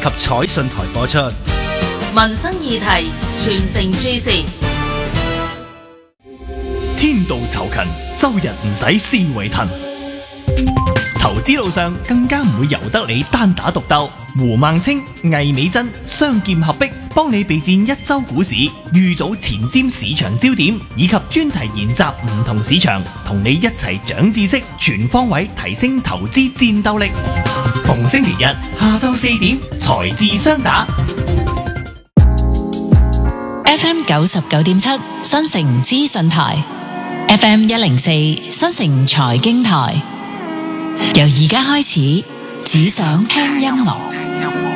彩信台播出。 民生議題，全城注視。 天道酬勤，周日唔使思維騰。投資路上更加唔會由得你單打獨鬥。胡孟青、魏美珍雙劍合璧，幫你備戰一周股市，預早前瞻市場焦點，以及專題研習唔同市場，同你一齊長知識，全方位提升投資戰鬥力。逢星期日下晝4點，財智雙打。 FM 99.7新城資訊台，FM 104新城財經台。由而家開始，只想聽音樂。